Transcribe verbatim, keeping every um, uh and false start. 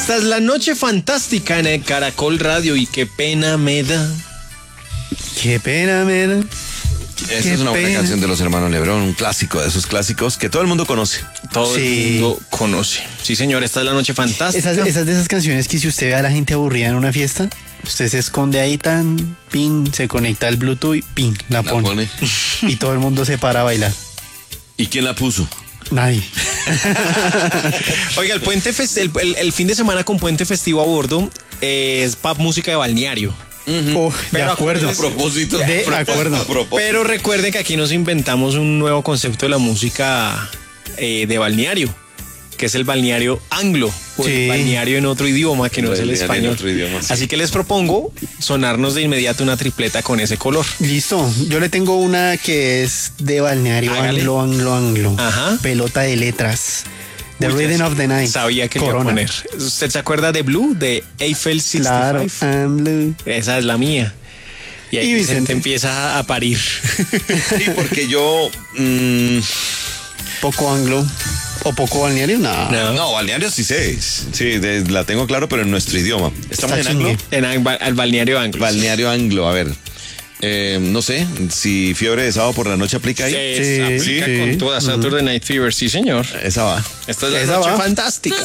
Esta es la noche fantástica en el Caracol Radio y qué pena me da. Qué pena me da. Esa Qué es una buena pena. canción de los hermanos Lebrón, un clásico de esos clásicos que todo el mundo conoce. Todo Sí. el mundo conoce. Sí, señor, esta es la noche fantástica. Esas, esas de esas canciones que si usted ve a la gente aburrida en una fiesta, usted se esconde ahí tan, pin, se conecta al Bluetooth y pin, la La pone. pone. Y todo el mundo se para a bailar. ¿Y quién la puso? Nadie. Oiga, el puente fest- el, el- el fin de semana con puente festivo a bordo eh, es pop música de balneario. Oh, de Pero acuerdo. A propósito. De acuerdo. A propósito. Pero recuerde que aquí nos inventamos un nuevo concepto de la música eh, de balneario, que es el balneario anglo, o Sí. el balneario en otro idioma que no es el Balneario en español. otro idioma, sí. Así que les propongo sonarnos de inmediato una tripleta con ese color. Listo. Yo le tengo una que es de balneario Hágale. anglo, anglo, anglo. Ajá. Pelota de letras. The Uy, Rhythm ya of the Night. Sabía que le iba a Corona. poner. ¿Usted se acuerda de Blue, de Eiffel sesenta y Claro. cinco? I'm blue. Esa es la mía. Y ahí Y Vicente Vicente. empieza a parir. Sí, porque yo. mm, Poco anglo. O poco balneario, no. No. no, balneario sí sé. Sí, de- la tengo claro, pero en nuestro idioma. Estamos Está en anglo. chingue. En ang- al balneario anglo. Balneario anglo, a ver. Eh, no sé si fiebre de sábado por la noche aplica ahí. Se Sí, aplica sí. con toda Saturday Night Fever, sí señor. Esa va. Esta es la Esa noche va. fantástica.